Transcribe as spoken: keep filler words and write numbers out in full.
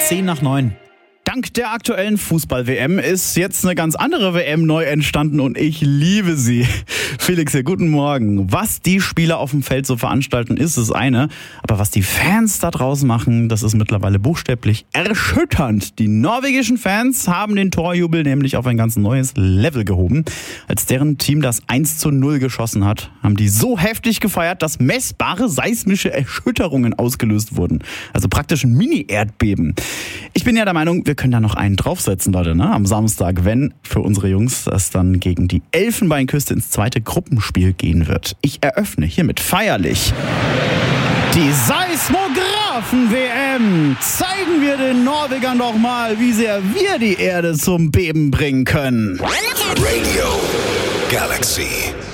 zehn nach neun. Dank der aktuellen Fußball-W M ist jetzt eine ganz andere W M neu entstanden und ich liebe sie. Felix hier, guten Morgen. Was die Spieler auf dem Feld so veranstalten, ist das eine. Aber was die Fans da draußen machen, das ist mittlerweile buchstäblich erschütternd. Die norwegischen Fans haben den Torjubel nämlich auf ein ganz neues Level gehoben. Als deren Team das eins zu null geschossen hat, haben die so heftig gefeiert, dass messbare seismische Erschütterungen ausgelöst wurden. Also praktisch ein Mini-Erdbeben. Ich bin ja der Meinung, wir können da noch einen draufsetzen, Leute, ne? Am Samstag, wenn für unsere Jungs es dann gegen die Elfenbeinküste ins zweite Gruppenspiel gehen wird. Ich eröffne hiermit feierlich die Seismographen-W M. Zeigen wir den Norwegern doch mal, wie sehr wir die Erde zum Beben bringen können. Radio Galaxy.